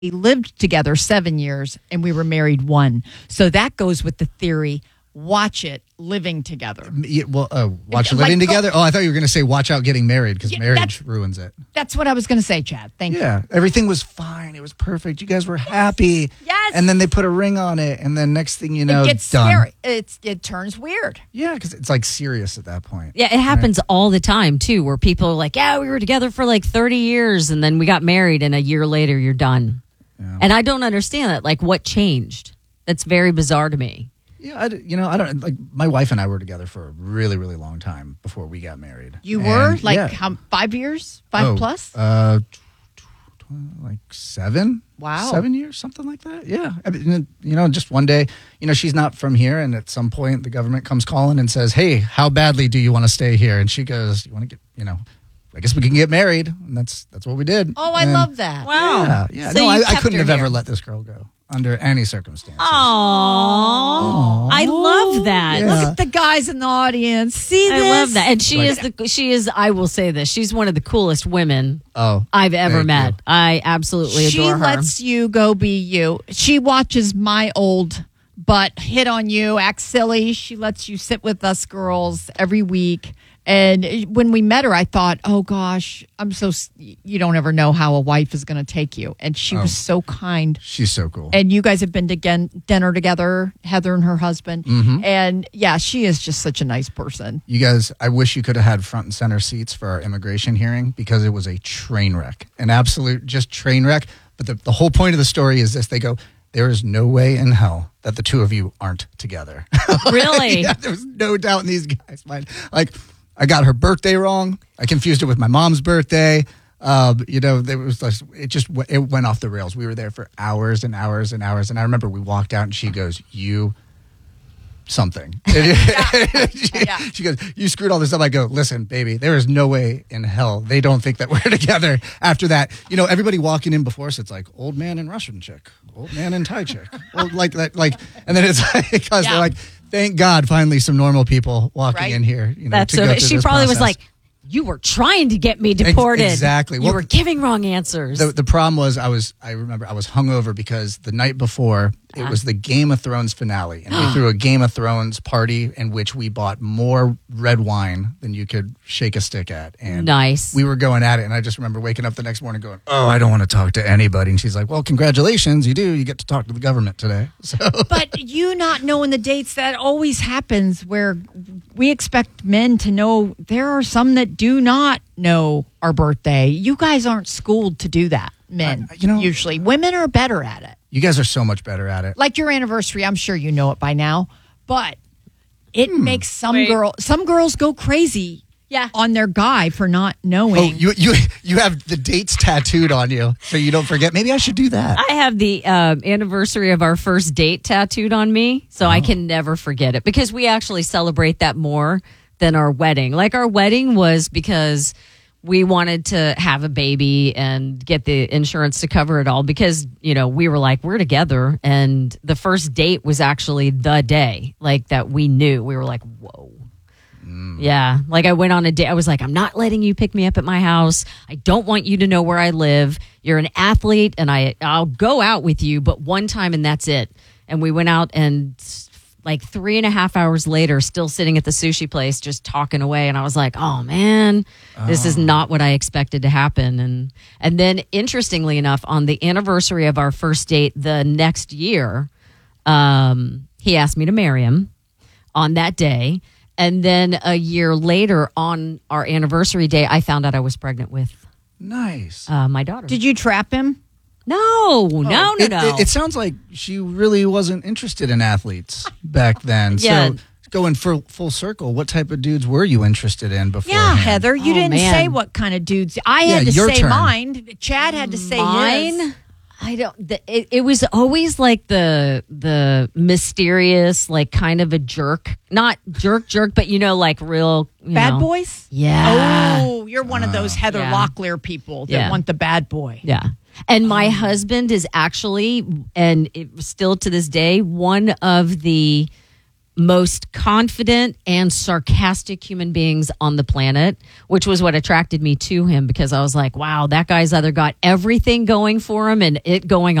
lived together 7 years and we were married 1. So that goes with the theory. Watch it living together. Watch it living together? Oh, I thought you were going to say watch out getting married because marriage ruins it. That's what I was going to say, Chad. Thank you. Yeah, everything was fine. It was perfect. You guys were happy. Yes. And then they put a ring on it. And then next thing you know, it gets done. scary. It turns weird. Yeah, because it's like serious at that point. Yeah, it happens all the time, too, where people are like, yeah, we were together for like 30 years and then we got married and a year later you're done. Yeah. And I don't understand that. Like, what changed? That's very bizarre to me. Yeah, I don't like. My wife and I were together for a really, really long time before we got married. You were how 5 years, 5 plus? Like 7. Wow, 7 years, something like that. Yeah, I mean, just one day, she's not from here, and at some point, the government comes calling and says, "Hey, how badly do you want to stay here?" And she goes, "You want to get, I guess we can get married," and that's what we did. Oh, I love that. Wow. Yeah. So No, I couldn't have here. ever let this girl go under any circumstances. Aww. I love that. Yeah. Look at the guys in the audience. See this? I love that. And she is, I will say this, she's one of the coolest women I've ever met. You. I absolutely adore her. She lets you go be you. She watches my old butt hit on you, act silly. She lets you sit with us girls every week. And when we met her, I thought, oh, gosh, you don't ever know how a wife is going to take you. And she was so kind. She's so cool. And you guys have been to dinner together, Heather and her husband. Mm-hmm. And, yeah, she is just such a nice person. You guys, I wish you could have had front and center seats for our immigration hearing because it was a train wreck, an absolute just train wreck. But the whole point of the story is this. They go, there is no way in hell that the two of you aren't together. Really? Yeah, there was no doubt in these guys' mind. Like, I got her birthday wrong. I confused it with my mom's birthday. There was it went off the rails. We were there for hours and hours and hours. And I remember we walked out and she goes, "You something." She goes, "You screwed all this up." I go, "Listen, baby, there is no way in hell they don't think that we're together." After that, everybody walking in before us, it's like old man and Russian chick, old man and Thai chick, like that, and then it's like because they're like. Thank God, finally, some normal people walking in here. That's so. She probably was like, "You were trying to get me deported." Exactly. You were giving wrong answers. The problem was, I remember I was hungover because the night before it was the Game of Thrones finale, and we threw a Game of Thrones party in which we bought more red wine than you could shake a stick at. And nice. We were going at it, and I just remember waking up the next morning going, "Oh, I don't want to talk to anybody." And she's like, "Well, congratulations, you do. You get to talk to the government today." So. But you not knowing the dates, that always happens where we expect men to know. There are some that do not know our birthday. You guys aren't schooled to do that, men. Usually. Women are better at it. You guys are so much better at it. Like your anniversary, I'm sure you know it by now, but it makes some girls go crazy on their guy for not knowing. Oh, you have the dates tattooed on you so you don't forget. Maybe I should do that. I have the anniversary of our first date tattooed on me, so I can never forget it because we actually celebrate that more than our wedding. Like our wedding was because we wanted to have a baby and get the insurance to cover it all because, we were like, we're together. And the first date was actually the day like that we knew. We were like, whoa. Yeah. Like I went on a date. I was like, I'm not letting you pick me up at my house. I don't want you to know where I live. You're an athlete and I'll go out with you, but one time and that's it. And we went out and like 3.5 hours later, still sitting at the sushi place, just talking away. And I was like, oh man, this is not what I expected to happen. And then interestingly enough, on the anniversary of our first date, the next year, he asked me to marry him on that day. And then a year later on our anniversary day, I found out I was pregnant with my daughter. Did you trap him? No. It sounds like she really wasn't interested in athletes back then. Yeah. So going full circle, what type of dudes were you interested in before? Yeah, Heather, you didn't say what kind of dudes. I had to say turn. Mine. Chad had to say mine. his. I don't. It was always like the mysterious, like kind of a jerk, not jerk, but like real bad boys. Yeah. Oh, you're one of those Heather Locklear people that want the bad boy. Yeah. And my husband is actually, and it, still to this day, one of the most confident and sarcastic human beings on the planet, which was what attracted me to him, because I was like, wow, that guy's either got everything going for him and it going